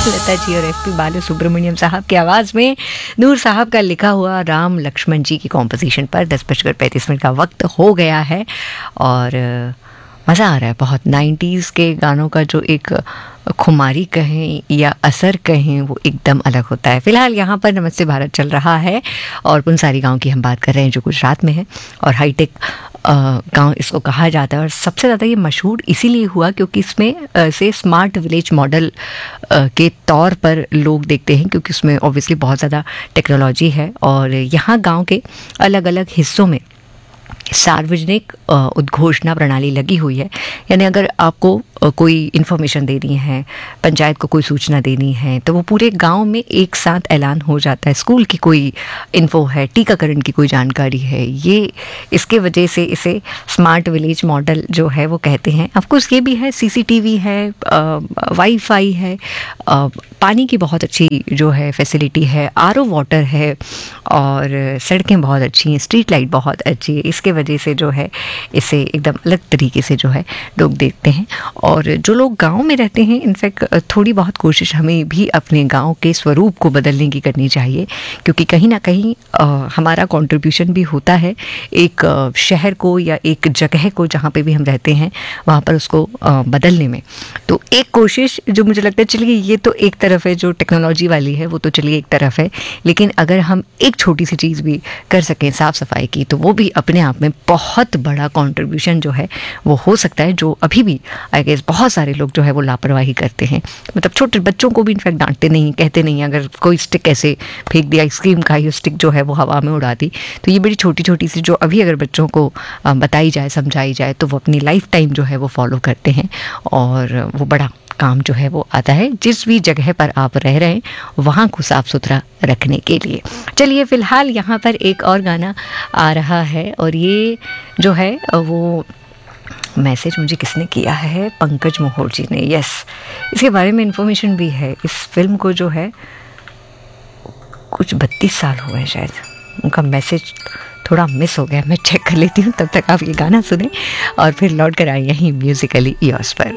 लता जी और एसपी बालू सुब्रमण्यम साहब की आवाज़ में नूर साहब का लिखा हुआ राम लक्ष्मण जी की कॉम्पोजिशन पर 10:35 का वक्त हो गया है और मज़ा आ रहा है बहुत। 90s के गानों का जो एक खुमारी कहें या असर कहें वो एकदम अलग होता है। फ़िलहाल यहाँ पर नमस्ते भारत चल रहा है और पुनसारी गांव की हम बात कर रहे हैं जो गुजरात में है और हाईटेक गांव इसको कहा जाता है। और सबसे ज़्यादा ये मशहूर इसीलिए हुआ क्योंकि इसमें से स्मार्ट विलेज मॉडल के तौर पर लोग देखते हैं क्योंकि उसमें ऑब्वियसली बहुत ज़्यादा टेक्नोलॉजी है और यहाँ गांव के अलग अलग हिस्सों में सार्वजनिक उद्घोषणा प्रणाली लगी हुई है। यानी अगर आपको कोई इन्फॉर्मेशन देनी है, पंचायत को कोई सूचना देनी है तो वो पूरे गांव में एक साथ ऐलान हो जाता है। स्कूल की कोई इन्फो है, टीकाकरण की कोई जानकारी है, ये इसके वजह से इसे स्मार्ट विलेज मॉडल जो है वो कहते हैं। ऑफकोर्स ये भी है, सीसीटीवी है, वाईफाई है, पानी की बहुत अच्छी जो है फैसिलिटी है, आरओ वाटर है और सड़कें बहुत अच्छी हैं, स्ट्रीट लाइट बहुत अच्छी है। इसके वजह से जो है इसे एकदम अलग तरीके से जो है लोग देखते हैं। और जो लोग गांव में रहते हैं इनफैक्ट थोड़ी बहुत कोशिश हमें भी अपने गांव के स्वरूप को बदलने की करनी चाहिए क्योंकि कहीं ना कहीं हमारा कंट्रीब्यूशन भी होता है एक शहर को या एक जगह को जहाँ पे भी हम रहते हैं वहाँ पर उसको बदलने में। तो एक कोशिश जो मुझे लगता है, चलिए ये तो एक तरफ है, जो टेक्नोलॉजी वाली है वो तो चलिए एक तरफ है, लेकिन अगर हम एक छोटी सी चीज़ भी कर सकें साफ़ सफाई की तो वो भी अपने आप में बहुत बड़ा कंट्रीब्यूशन जो है वो हो सकता है, जो अभी भी आई गेस बहुत सारे लोग जो है वो लापरवाही करते हैं। मतलब छोटे बच्चों को भी इनफैक्ट डांटते नहीं, कहते नहीं, अगर कोई स्टिक ऐसे फेंक दिया, आइसक्रीम खाई, स्टिक जो है वो हवा में उड़ा दी, तो ये बड़ी छोटी छोटी सी जो अभी अगर बच्चों को बताई जाए, समझाई जाए तो वो अपनी लाइफ टाइम जो है वो फॉलो करते हैं और वो बड़ा काम जो है वो आता है जिस भी जगह पर आप रह रहे हैं वहाँ को साफ़ सुथरा रखने के लिए। चलिए फ़िलहाल यहाँ पर एक और गाना आ रहा है और ये जो है वो मैसेज मुझे किसने किया है, पंकज मोहर जी ने। यस, इसके बारे में इंफॉर्मेशन भी है। इस फिल्म को जो है कुछ 32 साल हुए हैं शायद, उनका मैसेज थोड़ा मिस हो गया, मैं चेक कर लेती हूँ। तब तक आप ये गाना सुने और फिर लौट कर आए यहीं म्यूजिकली ईयर्स पर।